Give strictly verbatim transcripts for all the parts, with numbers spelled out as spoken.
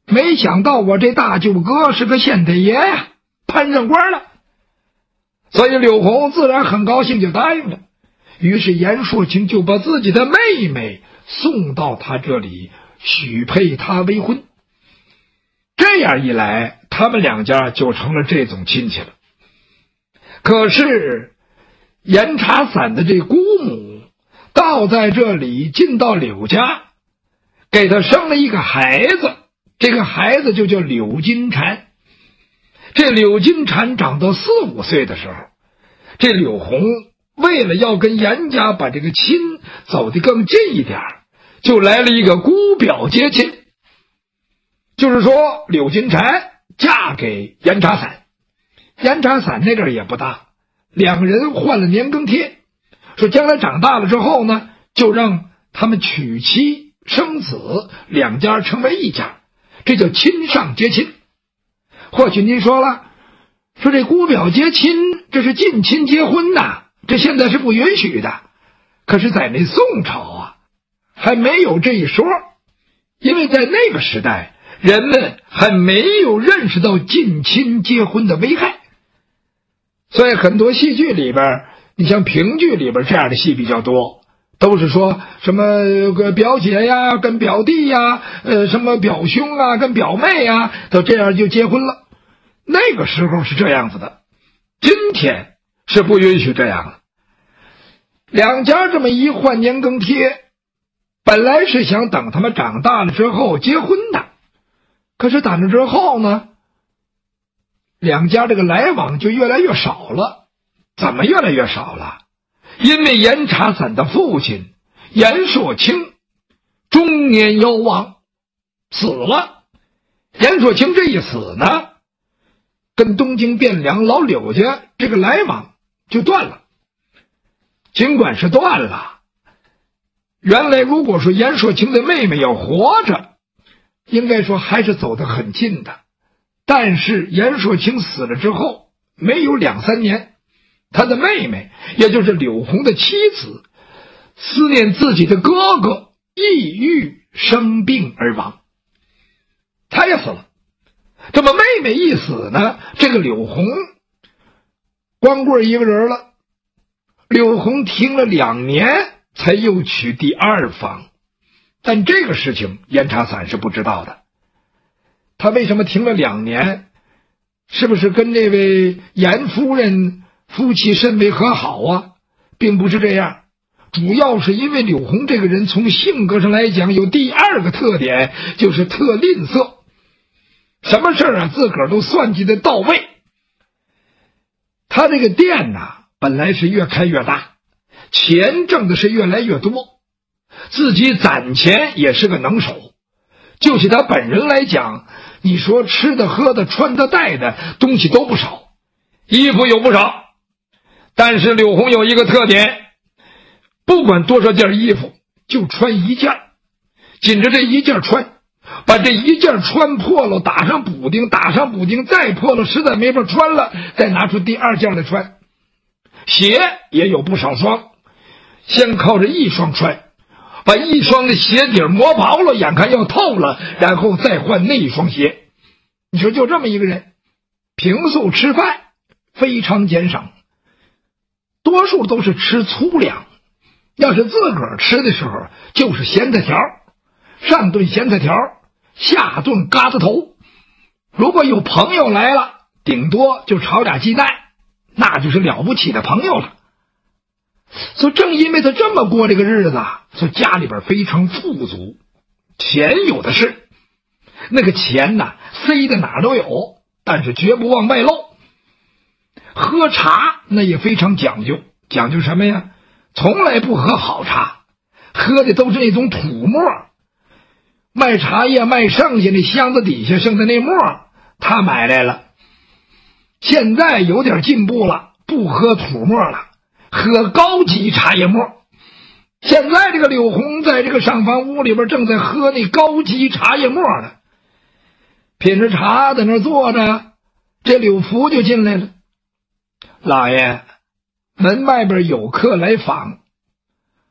没想到我这大舅哥是个县太爷呀，攀上官了。所以柳红自然很高兴，就答应了。于是严硕卿就把自己的妹妹送到他这里，许配他为婚。这样一来，他们两家就成了这种亲戚了。可是严茶散的这姑母倒在这里进到柳家，给他生了一个孩子，这个孩子就叫柳金蝉。这柳金蝉长到四五岁的时候，这柳红为了要跟严家把这个亲走得更近一点，就来了一个姑表接亲，就是说柳金蝉嫁给严茶散。严茶散那阵儿也不大，两个人换了年羹贴，说将来长大了之后呢，就让他们娶妻生子，两家成为一家，这叫亲上结亲。或许您说了，说这姑表接亲，这是近亲结婚呐，这现在是不允许的。可是在那宋朝啊，还没有这一说，因为在那个时代，人们还没有认识到近亲结婚的危害。所以很多戏剧里边，你像评剧里边这样的戏比较多，都是说什么个表姐呀跟表弟呀，呃什么表兄啊跟表妹呀，都这样就结婚了。那个时候是这样子的，今天是不允许这样了。两家这么一换年羹贴，本来是想等他们长大了之后结婚的，可是打那之后呢，两家这个来往就越来越少了。怎么越来越少了？因为严茶散的父亲严硕卿中年夭亡死了。严硕卿这一死呢，跟东京汴梁老柳家这个来往就断了。尽管是断了，原来如果说严硕卿的妹妹要活着，应该说还是走得很近的。但是严硕卿死了之后没有两三年，他的妹妹也就是柳红的妻子思念自己的哥哥，抑郁生病而亡，他也死了。这么妹妹一死呢，这个柳红光棍一个人了。柳红停了两年才又娶第二房，但这个事情严茶散是不知道的。他为什么停了两年？是不是跟这位严夫人夫妻甚为和好啊？并不是这样，主要是因为柳红这个人从性格上来讲有第二个特点，就是特吝啬，什么事儿啊自个儿都算计得到位。他这个店呐，本来是越开越大，钱挣的是越来越多，自己攒钱也是个能手。就是他本人来讲，你说吃的喝的穿的戴的东西都不少，衣服有不少。但是柳红有一个特点，不管多少件衣服就穿一件，紧着这一件穿，把这一件穿破了打上补丁，打上补丁再破了，实在没法穿了再拿出第二件来穿。鞋也有不少双，先靠着一双穿，把一双的鞋底磨薄了，眼看要透了，然后再换那一双鞋。你说就这么一个人，平素吃饭非常俭省，多数都是吃粗粮，要是自个儿吃的时候就是咸菜条，上顿咸菜条，下顿嘎子头。如果有朋友来了，顶多就炒俩鸡蛋，那就是了不起的朋友了。所以正因为他这么过这个日子，所以家里边非常富足，钱有的是。那个钱呐，塞的哪都有，但是绝不往外漏。喝茶那也非常讲究，讲究什么呀？从来不喝好茶，喝的都是那种土沫。卖茶叶卖剩下那箱子底下剩的那沫，他买来了。现在有点进步了，不喝土沫了，喝高级茶叶沫。现在这个柳红在这个上房屋里边正在喝那高级茶叶沫呢，品着茶在那坐着，这柳福就进来了。老爷，门外边有客来访。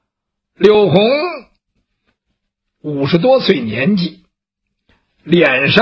柳红五十多岁年纪，脸上